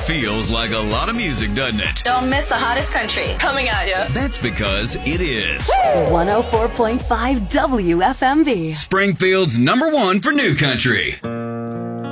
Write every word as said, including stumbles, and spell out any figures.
feels like a lot of music, doesn't it? Don't miss the hottest country coming at you. That's because it is one oh four point five W F M V. Springfield's number one for new country.